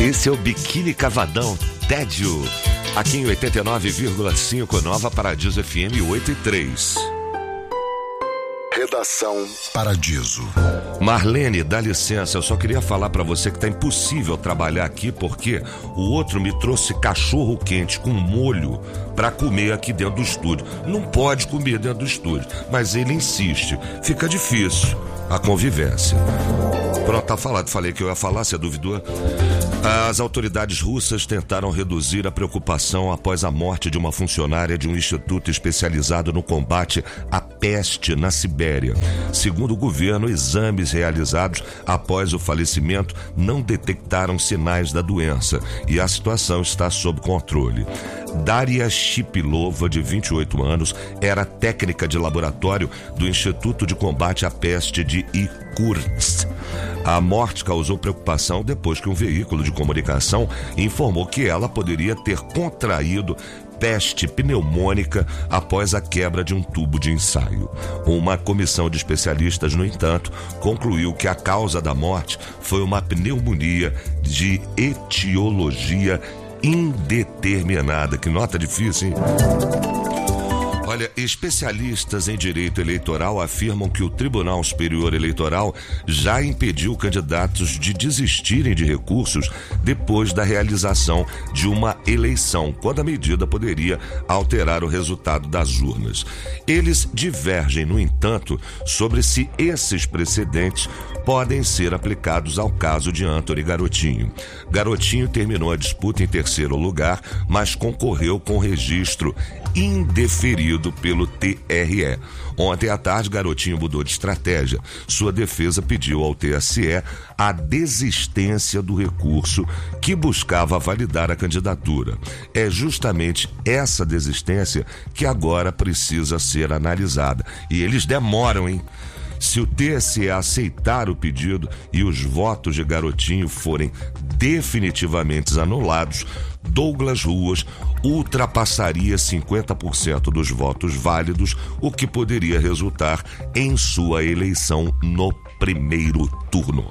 Esse é o Biquíni Cavadão, Tédio. Aqui em 89,5, Nova Paradiso FM 8:03. Redação Paradiso. Marlene, dá licença, eu só queria falar pra você que tá impossível trabalhar aqui porque o outro me trouxe cachorro quente com molho pra comer aqui dentro do estúdio. Não pode comer dentro do estúdio, mas ele insiste. Fica difícil a convivência. Pronto, tá falado. Falei que eu ia falar, você duvidou? As autoridades russas tentaram reduzir a preocupação após a morte de uma funcionária de um instituto especializado no combate à peste na Sibéria. Segundo o governo, exames realizados após o falecimento não detectaram sinais da doença e a situação está sob controle. Daria Shipilova, de 28 anos, era técnica de laboratório do Instituto de Combate à Peste de Irkutsk. A morte causou preocupação depois que um veículo de comunicação informou que ela poderia ter contraído peste pneumônica após a quebra de um tubo de ensaio. Uma comissão de especialistas, no entanto, concluiu que a causa da morte foi uma pneumonia de etiologia indeterminada. Que nota difícil, hein? Olha, especialistas em direito eleitoral afirmam que o Tribunal Superior Eleitoral já impediu candidatos de desistirem de recursos depois da realização de uma eleição, quando a medida poderia alterar o resultado das urnas. Eles divergem, no entanto, sobre se esses precedentes podem ser aplicados ao caso de Antony Garotinho. Garotinho terminou a disputa em terceiro lugar, mas concorreu com registro indeferido pelo TRE. Ontem à tarde, Garotinho mudou de estratégia. Sua defesa pediu ao TSE a desistência do recurso que buscava validar a candidatura. É justamente essa desistência que agora precisa ser analisada. E eles demoram, hein? Se o TSE aceitar o pedido e os votos de Garotinho forem definitivamente anulados, Douglas Ruas ultrapassaria 50% dos votos válidos, o que poderia resultar em sua eleição no primeiro turno.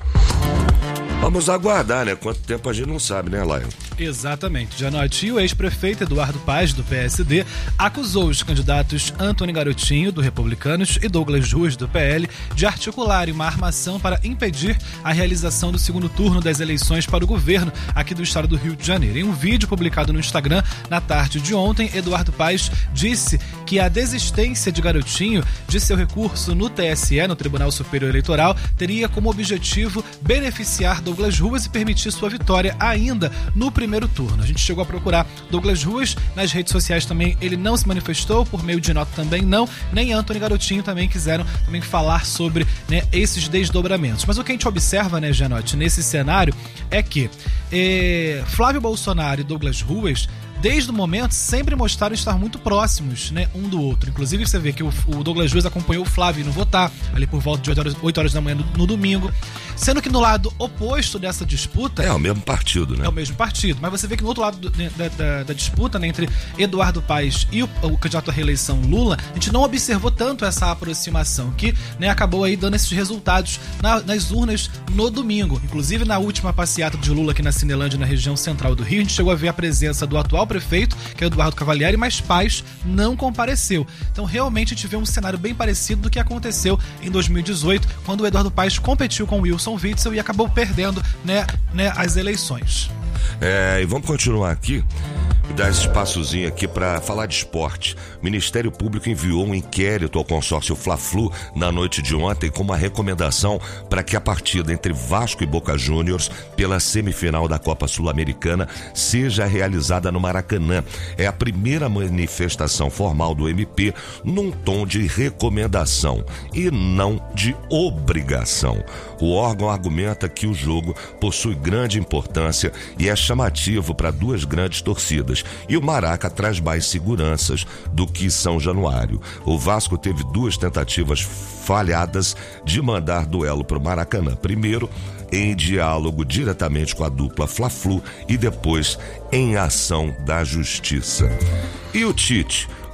Vamos aguardar, né? Quanto tempo a gente não sabe, né, Laio? Exatamente. De noite, o ex-prefeito Eduardo Paes, do PSD, acusou os candidatos Antony Garotinho, do Republicanos, e Douglas Ruas, do PL, de articularem uma armação para impedir a realização do segundo turno das eleições para o governo aqui do estado do Rio de Janeiro. Em um vídeo publicado no Instagram na tarde de ontem, Eduardo Paes disse que a desistência de Garotinho de seu recurso no TSE, no Tribunal Superior Eleitoral, teria como objetivo beneficiar Douglas Ruas e permitir sua vitória ainda no primeiro turno. A gente chegou a procurar Douglas Ruas nas redes sociais também, ele não se manifestou, por meio de nota também não, nem Antony Garotinho também quiseram também falar sobre, né, esses desdobramentos. Mas o que a gente observa, né, Janote, nesse cenário é que Flávio Bolsonaro e Douglas Ruas, desde o momento, sempre mostraram estar muito próximos, né, um do outro. Inclusive, você vê que o Douglas Ruas acompanhou o Flávio no votar, ali por volta de 8 horas da manhã no domingo. Sendo que no lado oposto dessa disputa... É o mesmo partido, né? É o mesmo partido. Mas você vê que no outro lado da disputa, né, entre Eduardo Paes e o candidato à reeleição Lula, a gente não observou tanto essa aproximação, que, né, acabou aí dando esses resultados nas urnas no domingo. Inclusive, na última passeata de Lula aqui na Cinelândia, na região central do Rio, a gente chegou a ver a presença do atual prefeito, que é o Eduardo Cavalieri, mas Paes não compareceu. Então, realmente, a gente vê um cenário bem parecido do que aconteceu em 2018, quando o Eduardo Paes competiu com o Wilson Witzel e acabou perdendo, né, as eleições. E vamos continuar aqui, dar esse espaçozinho aqui para falar de esporte. O Ministério Público enviou um inquérito ao consórcio Fla-Flu na noite de ontem com uma recomendação para que a partida entre Vasco e Boca Juniors pela semifinal da Copa Sul-Americana seja realizada no Maracanã. É a primeira manifestação formal do MP num tom de recomendação e não de obrigação. O órgão argumenta que o jogo possui grande importância e é chamativo para duas grandes torcidas, e o Maraca traz mais seguranças do que São Januário. O Vasco teve duas tentativas falhadas de mandar duelo para o Maracanã. Primeiro, em diálogo diretamente com a dupla Fla-Flu e depois em ação da justiça. E o Tite?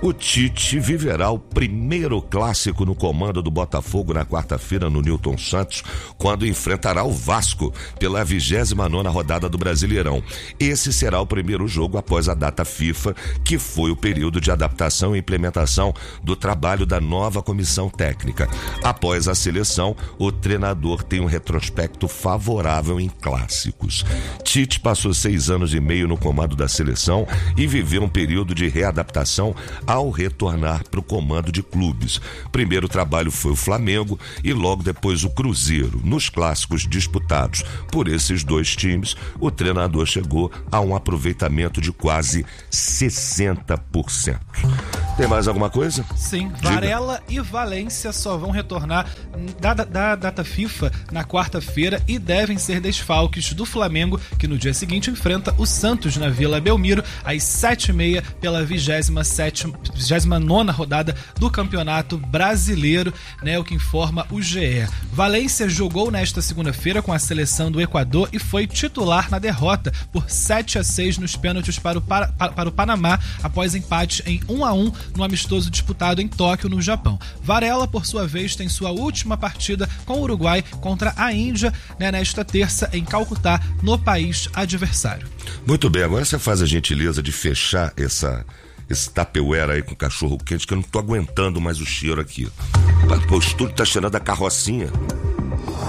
O Tite viverá o primeiro clássico no comando do Botafogo na quarta-feira no Newton Santos, quando enfrentará o Vasco pela 29ª rodada do Brasileirão. Esse será o primeiro jogo após a data FIFA, que foi o período de adaptação e implementação do trabalho da nova comissão técnica. Após a seleção, o treinador tem um retrospecto favorável em clássicos. Tite passou 6 anos e meio no comando da seleção e viveu um período de readaptação ao retornar para o comando de clubes. Primeiro trabalho foi o Flamengo e logo depois o Cruzeiro. Nos clássicos disputados por esses dois times, o treinador chegou a um aproveitamento de quase 60%. Tem mais alguma coisa? Sim, Varela e Valência só vão retornar da data FIFA na quarta-feira e devem ser desfalques do Flamengo, que no dia seguinte enfrenta o Santos na Vila Belmiro às 7h30 pela 29ª rodada do Campeonato Brasileiro, né, o que informa o GE. Valência jogou nesta segunda-feira com a seleção do Equador e foi titular na derrota por 7-6 nos pênaltis para o Panamá, após empate em 1-1 no amistoso disputado em Tóquio, no Japão. Varela, por sua vez, tem sua última partida com o Uruguai contra a Índia, né, nesta terça em Calcutá, no país adversário. Muito bem, agora você faz a gentileza de fechar esse Tupperware aí com cachorro quente, que eu não tô aguentando mais o cheiro aqui. O estúdio tá cheirando a carrocinha.